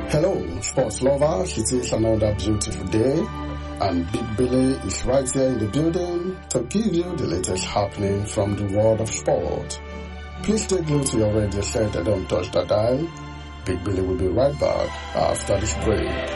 Hello, sports lovers. It is another beautiful day, and Big Billy is right here in the building to give you the latest happening from the world of sport. Please stay glued to your radio set and don't touch that dial. Big Billy will be right back after this break.